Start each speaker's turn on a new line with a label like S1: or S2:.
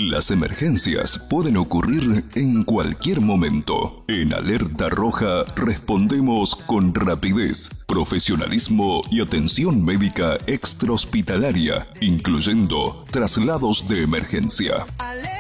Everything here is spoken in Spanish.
S1: Las emergencias pueden ocurrir en cualquier momento. En Alerta Roja respondemos con rapidez, profesionalismo y atención médica extrahospitalaria, incluyendo traslados de emergencia.